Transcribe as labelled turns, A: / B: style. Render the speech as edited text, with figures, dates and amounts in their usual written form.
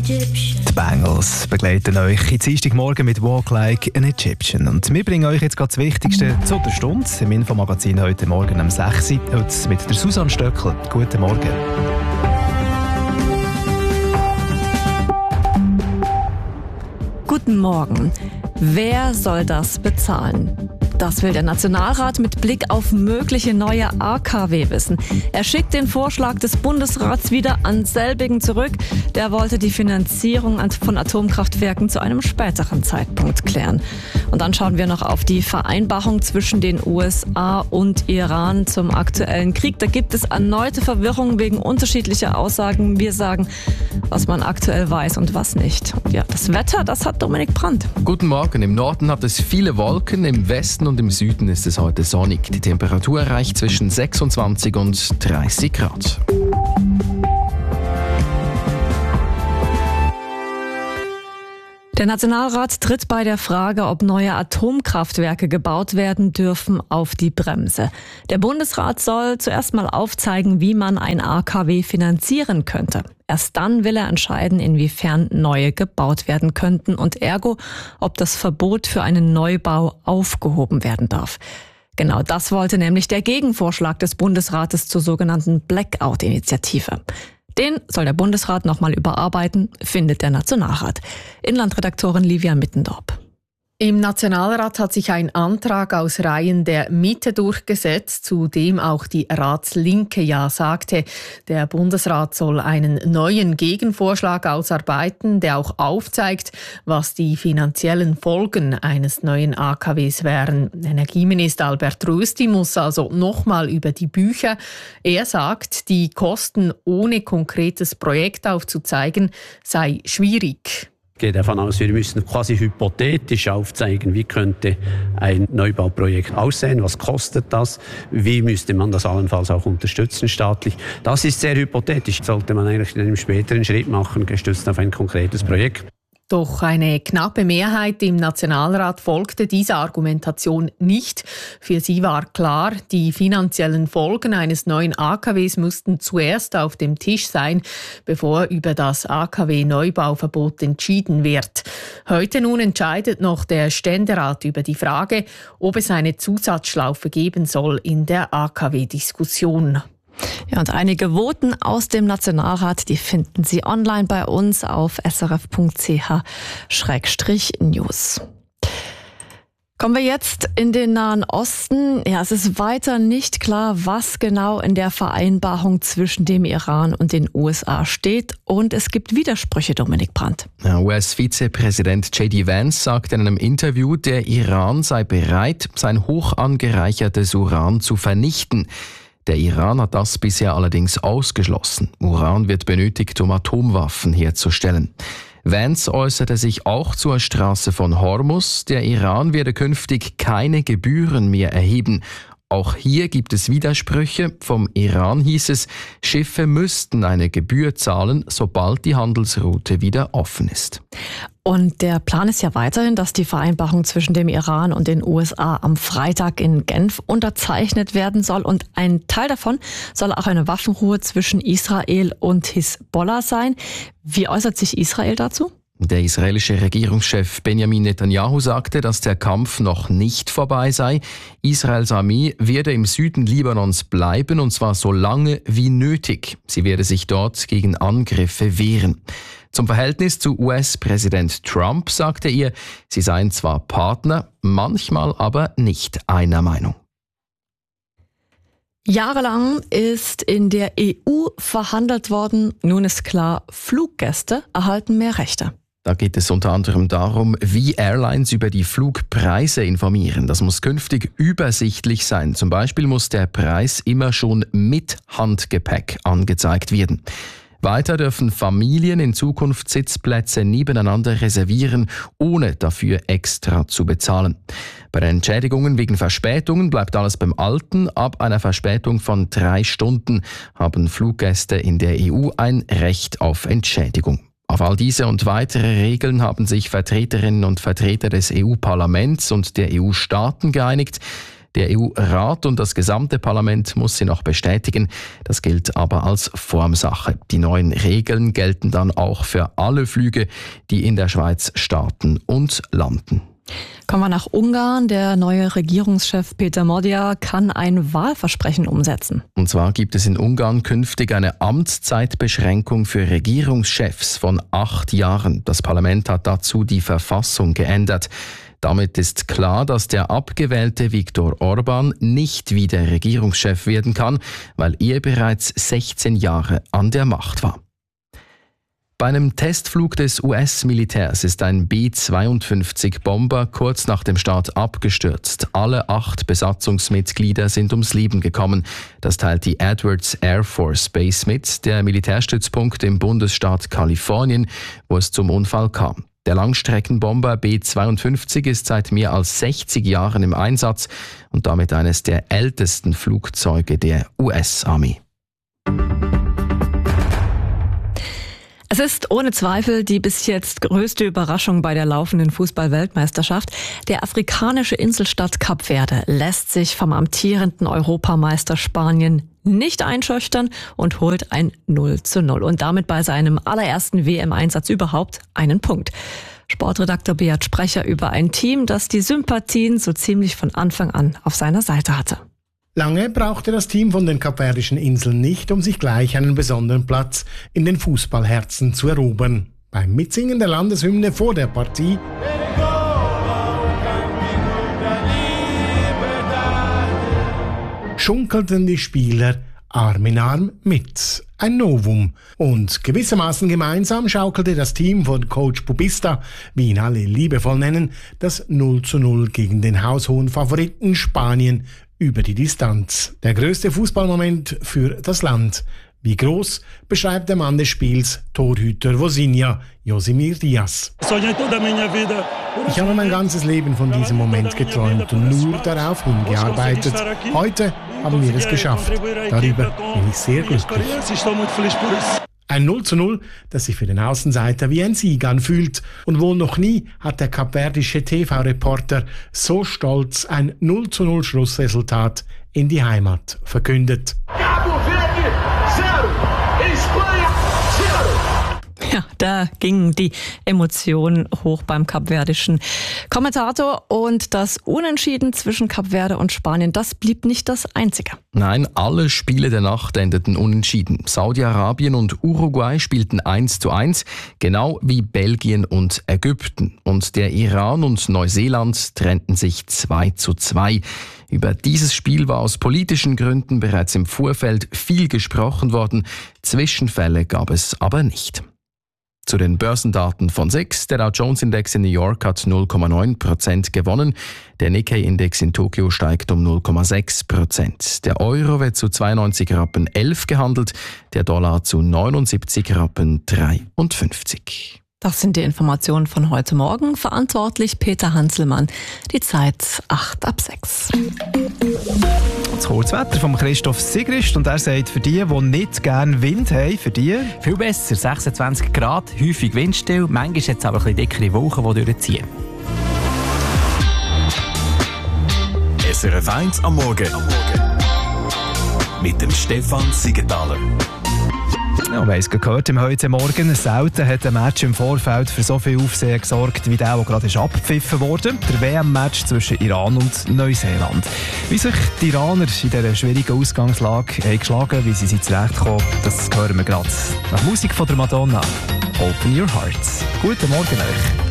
A: Die Bangles begleiten euch in Dienstagmorgen mit «Walk Like an Egyptian». Und wir bringen euch jetzt gerade das Wichtigste zu der Stunde im Infomagazin heute Morgen um 6 Uhr. Heute mit der Susanne Stöckl. Guten Morgen.
B: Guten Morgen. Wer soll das bezahlen? Das will der Nationalrat mit Blick auf mögliche neue AKW wissen. Er schickt den Vorschlag des Bundesrats wieder an selbigen zurück. Der wollte die Finanzierung von Atomkraftwerken zu einem späteren Zeitpunkt klären. Und dann schauen wir noch auf die Vereinbarung zwischen den USA und Iran zum aktuellen Krieg. Da gibt es erneute Verwirrung wegen unterschiedlicher Aussagen. Wir sagen, was man aktuell weiß und was nicht. Und ja, das Wetter, das hat Dominik Brandt.
C: Guten Morgen. Im Norden hat es viele Wolken, im Westen und im Süden ist es heute sonnig. Die Temperatur erreicht zwischen 26 und 30 Grad.
B: Der Nationalrat tritt bei der Frage, ob neue Atomkraftwerke gebaut werden dürfen, auf die Bremse. Der Bundesrat soll zuerst mal aufzeigen, wie man ein AKW finanzieren könnte. Erst dann will er entscheiden, inwiefern neue gebaut werden könnten und ergo, ob das Verbot für einen Neubau aufgehoben werden darf. Genau das wollte nämlich der Gegenvorschlag des Bundesrates zur sogenannten Blackout-Initiative. Den soll der Bundesrat nochmal überarbeiten, findet der Nationalrat. Inlandredaktorin Livia Mittendorp.
D: Im Nationalrat hat sich ein Antrag aus Reihen der Mitte durchgesetzt, zu dem auch die Ratslinke Ja sagte. Der Bundesrat soll einen neuen Gegenvorschlag ausarbeiten, der auch aufzeigt, was die finanziellen Folgen eines neuen AKWs wären. Energieminister Albert Rösti muss also nochmal über die Bücher. Er sagt, die Kosten ohne konkretes Projekt aufzuzeigen, sei schwierig.
E: Ich gehe davon aus, wir müssen quasi hypothetisch aufzeigen, wie könnte ein Neubauprojekt aussehen, was kostet das, wie müsste man das allenfalls auch unterstützen staatlich. Das ist sehr hypothetisch, sollte man eigentlich in einem späteren Schritt machen, gestützt auf ein konkretes Projekt.
D: Doch eine knappe Mehrheit im Nationalrat folgte dieser Argumentation nicht. Für sie war klar, die finanziellen Folgen eines neuen AKWs mussten zuerst auf dem Tisch sein, bevor über das AKW-Neubauverbot entschieden wird. Heute nun entscheidet noch der Ständerat über die Frage, ob es eine Zusatzschlaufe geben soll in der AKW-Diskussion.
B: Ja, und einige Voten aus dem Nationalrat, die finden Sie online bei uns auf srf.ch/news. Kommen wir jetzt in den Nahen Osten. Ja, es ist weiter nicht klar, was genau in der Vereinbarung zwischen dem Iran und den USA steht. Und es gibt Widersprüche, Dominik Brandt.
C: Ja, US-Vizepräsident J.D. Vance sagte in einem Interview, der Iran sei bereit, sein hoch angereichertes Uran zu vernichten. Der Iran hat das bisher allerdings ausgeschlossen. Uran wird benötigt, um Atomwaffen herzustellen. Vance äußerte sich auch zur Straße von Hormuz. Der Iran werde künftig keine Gebühren mehr erheben. Auch hier gibt es Widersprüche. Vom Iran hieß es, Schiffe müssten eine Gebühr zahlen, sobald die Handelsroute wieder offen ist.
B: Und der Plan ist ja weiterhin, dass die Vereinbarung zwischen dem Iran und den USA am Freitag in Genf unterzeichnet werden soll. Und ein Teil davon soll auch eine Waffenruhe zwischen Israel und Hisbollah sein. Wie äußert sich Israel dazu?
C: Der israelische Regierungschef Benjamin Netanyahu sagte, dass der Kampf noch nicht vorbei sei. Israels Armee werde im Süden Libanons bleiben, und zwar so lange wie nötig. Sie werde sich dort gegen Angriffe wehren. Zum Verhältnis zu US-Präsident Trump sagte er, sie seien zwar Partner, manchmal aber nicht einer Meinung.
B: Jahrelang ist in der EU verhandelt worden. Nun ist klar, Fluggäste erhalten mehr Rechte.
C: Da geht es unter anderem darum, wie Airlines über die Flugpreise informieren. Das muss künftig übersichtlich sein. Zum Beispiel muss der Preis immer schon mit Handgepäck angezeigt werden. Weiter dürfen Familien in Zukunft Sitzplätze nebeneinander reservieren, ohne dafür extra zu bezahlen. Bei den Entschädigungen wegen Verspätungen bleibt alles beim Alten. Ab einer Verspätung von 3 Stunden haben Fluggäste in der EU ein Recht auf Entschädigung. Auf all diese und weitere Regeln haben sich Vertreterinnen und Vertreter des EU-Parlaments und der EU-Staaten geeinigt. Der EU-Rat und das gesamte Parlament muss sie noch bestätigen. Das gilt aber als Formsache. Die neuen Regeln gelten dann auch für alle Flüge, die in der Schweiz starten und landen.
B: Kommen wir nach Ungarn. Der neue Regierungschef Peter Modja kann ein Wahlversprechen umsetzen.
C: Und zwar gibt es in Ungarn künftig eine Amtszeitbeschränkung für Regierungschefs von 8 Jahren. Das Parlament hat dazu die Verfassung geändert. Damit ist klar, dass der abgewählte Viktor Orbán nicht wieder Regierungschef werden kann, weil er bereits 16 Jahre an der Macht war. Bei einem Testflug des US-Militärs ist ein B-52-Bomber kurz nach dem Start abgestürzt. Alle 8 Besatzungsmitglieder sind ums Leben gekommen. Das teilt die Edwards Air Force Base mit, der Militärstützpunkt im Bundesstaat Kalifornien, wo es zum Unfall kam. Der Langstreckenbomber B-52 ist seit mehr als 60 Jahren im Einsatz und damit eines der ältesten Flugzeuge der US-Armee.
B: Es ist ohne Zweifel die bis jetzt größte Überraschung bei der laufenden Fußball-Weltmeisterschaft. Der afrikanische Inselstaat Kap Verde lässt sich vom amtierenden Europameister Spanien nicht einschüchtern und holt ein 0:0 und damit bei seinem allerersten WM-Einsatz überhaupt einen Punkt. Sportredakteur Beat Sprecher über ein Team, das die Sympathien so ziemlich von Anfang an auf seiner Seite hatte.
F: Lange brauchte das Team von den Kapverdischen Inseln nicht, um sich gleich einen besonderen Platz in den Fußballherzen zu erobern. Beim Mitsingen der Landeshymne vor der Partie schunkelten die Spieler Arm in Arm mit. Ein Novum. Und gewissermaßen gemeinsam schaukelte das Team von Coach Pubista, wie ihn alle liebevoll nennen, das 0:0 gegen den haushohen Favoriten Spanien über die Distanz. Der größte Fußballmoment für das Land. Wie groß, beschreibt der Mann des Spiels, Torhüter Vozinha, Josimir Diaz. Ich habe mein ganzes Leben von diesem Moment geträumt und nur darauf hingearbeitet. Heute haben wir es geschafft. Darüber bin ich sehr glücklich. Ein 0:0, das sich für den Außenseiter wie ein Sieg anfühlt. Und wohl noch nie hat der kapverdische TV-Reporter so stolz ein 0:0 Schlussresultat in die Heimat verkündet.
B: Ja, da gingen die Emotionen hoch beim kapverdischen Kommentator und das Unentschieden zwischen Kap Verde und Spanien, das blieb nicht das einzige.
C: Nein, alle Spiele der Nacht endeten unentschieden. Saudi-Arabien und Uruguay spielten 1:1, genau wie Belgien und Ägypten. Und der Iran und Neuseeland trennten sich 2:2. Über dieses Spiel war aus politischen Gründen bereits im Vorfeld viel gesprochen worden. Zwischenfälle gab es aber nicht. Zu den Börsendaten von SIX. Der Dow Jones Index in New York hat 0,9% gewonnen. Der Nikkei-Index in Tokio steigt um 0,6%. Der Euro wird zu 92,11 Rappen gehandelt, der Dollar zu 79,53 Rappen.
B: Das sind die Informationen von heute Morgen. Verantwortlich Peter Hanselmann. Die Zeit 8:06.
A: Das Kurzwetter von Christoph Sigrist. Und er sagt, für die nicht gerne Wind haben, für die
G: viel besser, 26 Grad, häufig windstill, manchmal jetzt aber ein bisschen dickere Wolken, die durchziehen.
H: SRF 1 am Morgen. Mit dem Stefan Siegenthaler.
A: Ja, wir haben es gehört im heute Morgen. Selten hat ein Match im Vorfeld für so viel Aufsehen gesorgt wie der gerade abgepfiffen wurde. Der WM-Match zwischen Iran und Neuseeland. Wie sich die Iraner in dieser schwierigen Ausgangslage haben geschlagen, wie sie zurechtkommen, das hören wir gerade nach Musik von der Madonna. Open Your Hearts. Guten Morgen euch.